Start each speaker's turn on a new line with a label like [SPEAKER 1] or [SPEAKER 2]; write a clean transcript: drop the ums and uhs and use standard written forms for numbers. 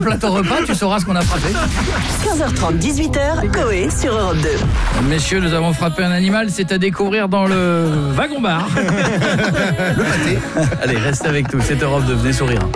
[SPEAKER 1] plateau repas, tu sauras ce qu'on a frappé.
[SPEAKER 2] 15h30, 18h, Coé sur Europe 2.
[SPEAKER 1] Messieurs, nous avons frappé un animal, c'est à découvrir dans le wagon-bar.
[SPEAKER 3] Le pâté.
[SPEAKER 1] Allez, restez avec nous, c'est Europe 2, venez sourire.